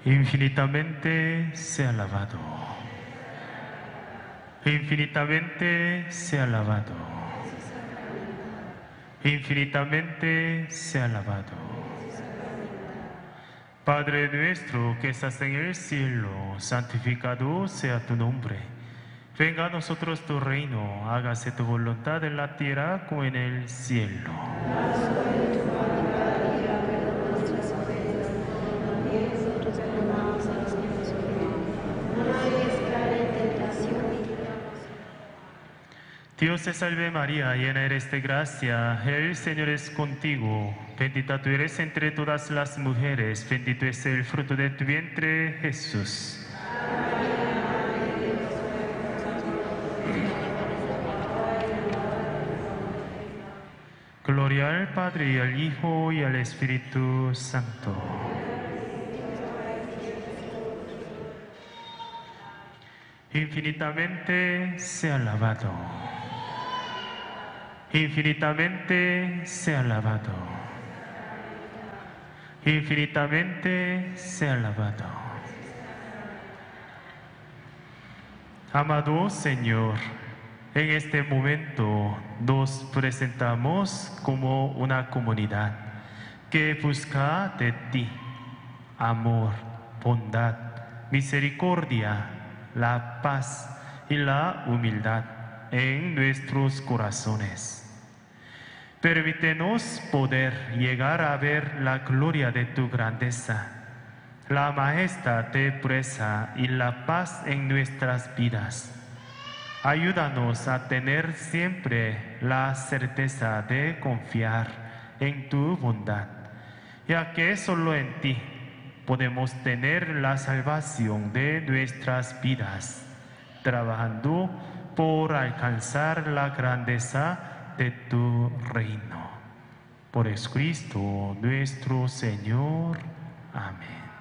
Infinitamente sea alabado. Infinitamente sea alabado. Infinitamente sea alabado. Padre nuestro que estás en el cielo, santificado sea tu nombre. Venga a nosotros tu reino, hágase tu voluntad en la tierra como en el cielo. Dios te salve María, llena eres de gracia, el Señor es contigo. Bendita tú eres entre todas las mujeres, bendito es el fruto de tu vientre, Jesús. Gloria al Padre, y al Hijo, y al Espíritu Santo. Infinitamente sea alabado. Infinitamente sea alabado. Infinitamente sea alabado. Amado Señor, en este momento nos presentamos como una comunidad que busca de ti amor, bondad, misericordia, la paz y la humildad en nuestros corazones. Permítenos poder llegar a ver la gloria de tu grandeza, la majestad de pureza y la paz en nuestras vidas. Ayúdanos a tener siempre la certeza de confiar en tu bondad, ya que solo en ti podemos tener la salvación de nuestras vidas, trabajando por alcanzar la grandeza de tu reino. Por Jesucristo nuestro Señor. Amén.